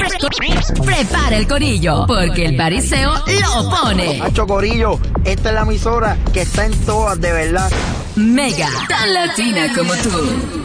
Prepara el corillo, porque el pariseo lo pone. Hacho Corillo, esta es la emisora que está en todas, de verdad. Mega, tan latina como tú.